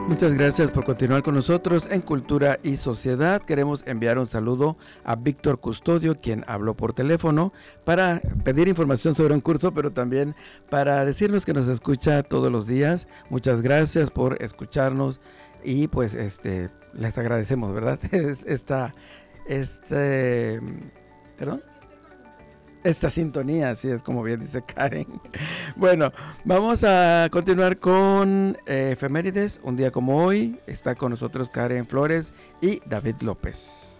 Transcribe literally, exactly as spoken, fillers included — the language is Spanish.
Muchas gracias por continuar con nosotros en Cultura y Sociedad. Queremos enviar un saludo a Víctor Custodio, quien habló por teléfono para pedir información sobre un curso, pero también para decirnos que nos escucha todos los días. Muchas gracias por escucharnos y pues este les agradecemos, ¿verdad? Esta, este, perdón. Esta sintonía, así es como bien dice Karen. Bueno, vamos a continuar con eh, efemérides. Un día como hoy está con nosotros Karen Flores y David López.